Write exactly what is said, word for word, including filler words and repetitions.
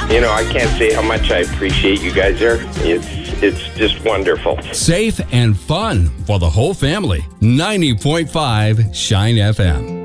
you know, I can't say how much I appreciate you guys there. It's it's just wonderful. Safe and fun for the whole family. ninety point five Shine F M.